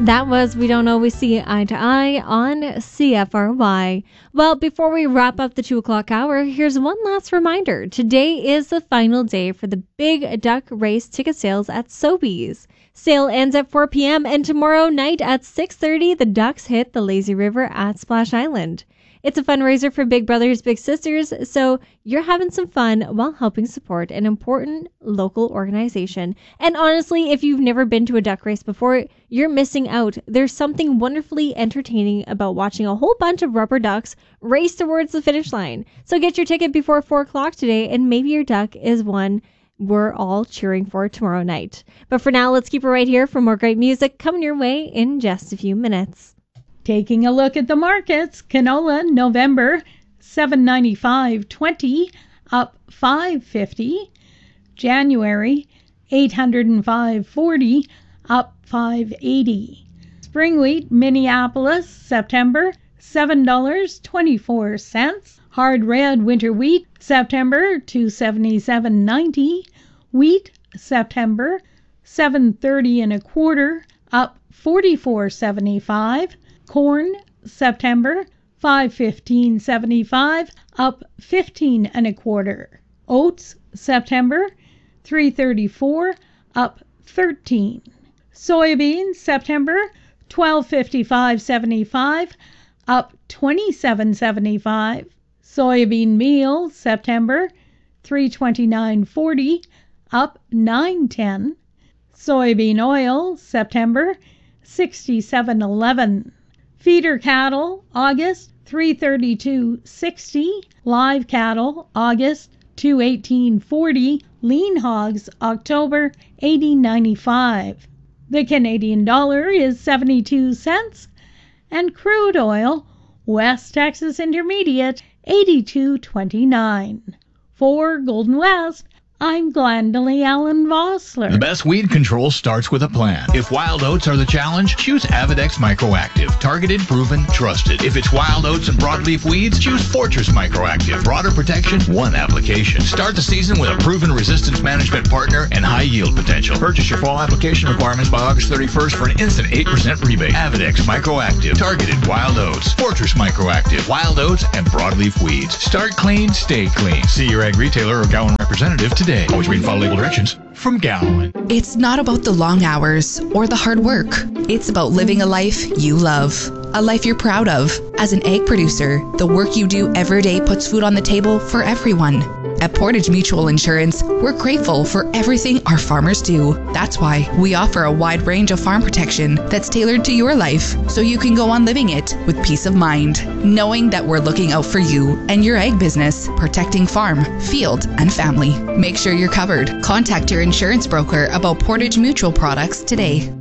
That was We Don't Always See Eye to Eye on CFRY. Well, before we wrap up the 2 o'clock hour, here's one last reminder. Today is the final day for the Big Duck Race ticket sales at Sobeys. Sale ends at 4 p.m. and tomorrow night at 6:30, the Ducks hit the lazy river at Splash Island. It's a fundraiser for Big Brothers Big Sisters, so you're having some fun while helping support an important local organization. And honestly, if you've never been to a duck race before, you're missing out. There's something wonderfully entertaining about watching a whole bunch of rubber ducks race towards the finish line. So get your ticket before 4 o'clock today, and maybe your duck is one we're all cheering for tomorrow night. But for now, let's keep it right here for more great music coming your way in just a few minutes. Taking a look at the markets, canola November $7.95.20 up $5.50. January $805.40 up $5.80. Spring wheat Minneapolis September $7.24. Hard red winter wheat September $277.90. Wheat September $7.30 1/4 up $44.75. Corn September $5.15.75 up $15 1/4. Oats September $3.34 up $13. Soybeans September $12.55.75 up $27.75. Soybean meal September $3.29.40 up $9.10. Soybean oil September $67.11. Feeder cattle August $332.60. Live cattle August $218.40. Lean hogs October $80.95. The Canadian dollar is 72 cents, and crude oil West Texas Intermediate $82.29. For Golden West, I'm Glendalee Allen Vossler. The best weed control starts with a plan. If wild oats are the challenge, choose Avidex Microactive. Targeted, proven, trusted. If it's wild oats and broadleaf weeds, choose Fortress Microactive. Broader protection, one application. Start the season with a proven resistance management partner and high yield potential. Purchase your fall application requirements by August 31st for an instant 8% rebate. Avidex Microactive. Targeted wild oats. Fortress Microactive. Wild oats and broadleaf weeds. Start clean, stay clean. See your ag retailer or Gowan representative today. Always read and follow label directions from Gowan. It's not about the long hours or the hard work. It's about living a life you love, a life you're proud of. As an egg producer, the work you do every day puts food on the table for everyone. At Portage Mutual Insurance, we're grateful for everything our farmers do. That's why we offer a wide range of farm protection that's tailored to your life, so you can go on living it with peace of mind, knowing that we're looking out for you and your egg business, protecting farm, field, and family. Make sure you're covered. Contact your insurance broker about Portage Mutual products today.